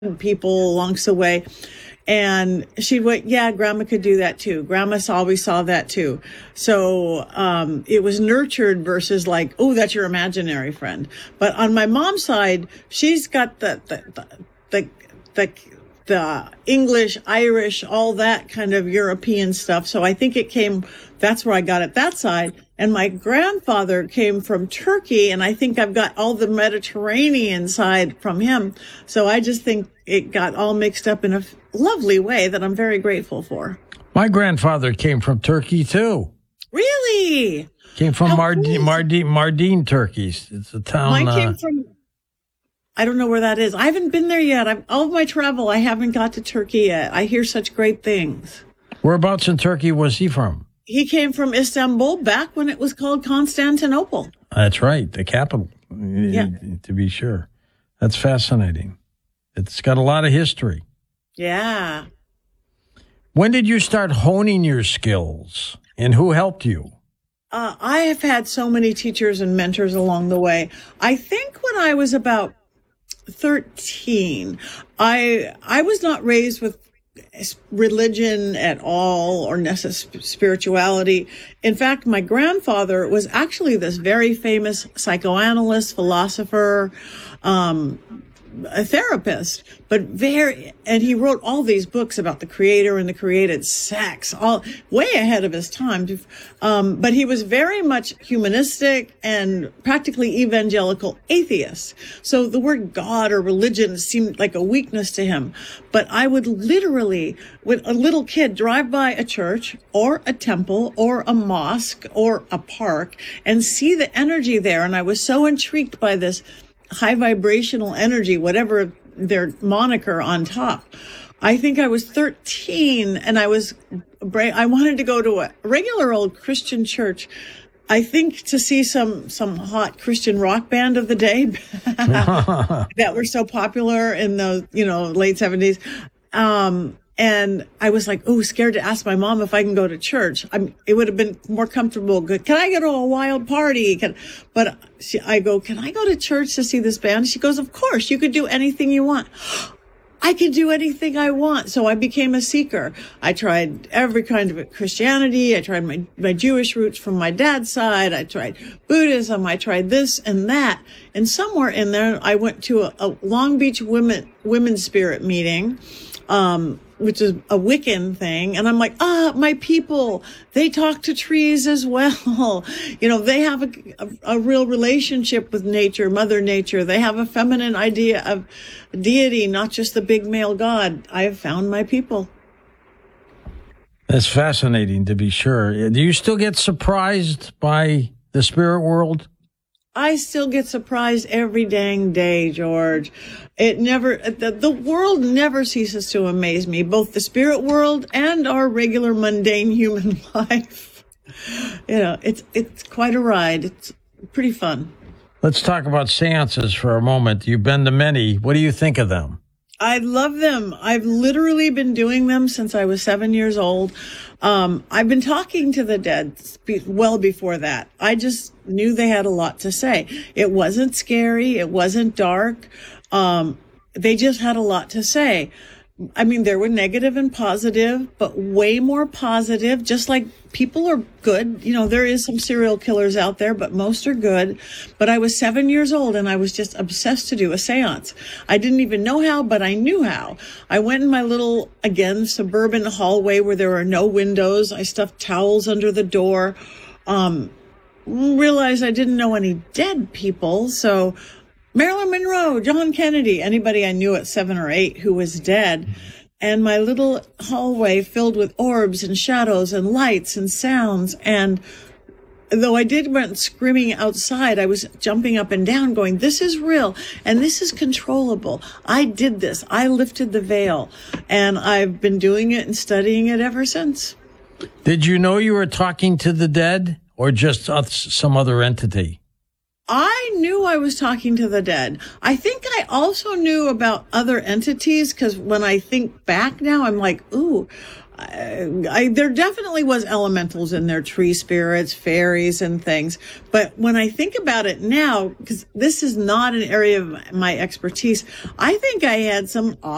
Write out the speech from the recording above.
people along the way. And she went, yeah, grandma could do that too. Grandma always saw that too. So, it was nurtured versus like, oh, that's your imaginary friend. But on my mom's side, she's got the English, Irish, all that kind of European stuff. So I think that's where I got it, that side. And my grandfather came from Turkey, and I think I've got all the Mediterranean side from him. So I just think it got all mixed up in a lovely way that I'm very grateful for. My grandfather came from Turkey, too. Really? Came from Mardin, Turkey. It's a town. Mine came from, I don't know where that is. I haven't been there yet. All of my travel, I haven't got to Turkey yet. I hear such great things. Whereabouts in Turkey was he from? He came from Istanbul back when it was called Constantinople. That's right, the capital, to be sure. That's fascinating. It's got a lot of history. Yeah. When did you start honing your skills, and who helped you? I have had so many teachers and mentors along the way. I think when I was about 13, I was not raised with religion at all or spirituality. In fact, my grandfather was actually this very famous psychoanalyst, philosopher, a therapist, and he wrote all these books about the creator and the created sex, all way ahead of his time. But he was very much humanistic and practically evangelical atheist. So the word God or religion seemed like a weakness to him. But I would literally, with a little kid, drive by a church or a temple or a mosque or a park and see the energy there. And I was so intrigued by this high vibrational energy, whatever their moniker on top. I think I was 13 and I wanted to go to a regular old Christian church, I think to see some hot Christian rock band of the day that were so popular in the, late 70s. And I was like, scared to ask my mom if I can go to church. It would have been more comfortable. Can I go to a wild party? I go, can I go to church to see this band? She goes, of course, you could do anything you want. I could do anything I want. So I became a seeker. I tried every kind of Christianity. I tried my Jewish roots from my dad's side. I tried Buddhism. I tried this and that. And somewhere in there, I went to a Long Beach women's spirit meeting, which is a Wiccan thing. And I'm like, my people, they talk to trees as well. They have a real relationship with nature, Mother Nature. They have a feminine idea of deity, not just the big male God. I have found my people. That's fascinating, to be sure. Do you still get surprised by the spirit world? I still get surprised every dang day, George. The world never ceases to amaze me, both the spirit world and our regular mundane human life. It's quite a ride. It's pretty fun. Let's talk about seances for a moment. You've been to many. What do you think of them? I love them. I've literally been doing them since I was 7 years old. I've been talking to the dead well before that. I just knew they had a lot to say. It wasn't scary. It wasn't dark. They just had a lot to say. There were negative and positive, but way more positive, just like people are good. There is some serial killers out there, but most are good. But I was 7 years old and I was just obsessed to do a seance. I didn't even know how, but I knew how. I went in my little, again, suburban hallway where there are no windows. I stuffed towels under the door. Realized I didn't know any dead people. So Marilyn Monroe, John Kennedy, anybody I knew at 7 or 8 who was dead. And my little hallway filled with orbs and shadows and lights and sounds. And though I went screaming outside, I was jumping up and down going, this is real and this is controllable. I did this. I lifted the veil, and I've been doing it and studying it ever since. Did you know you were talking to the dead or just some other entity? I knew I was talking to the dead. I think I also knew about other entities, because when I think back now, I'm like, there definitely was elementals in there, tree spirits, fairies and things. But when I think about it now, because this is not an area of my expertise, I think I had some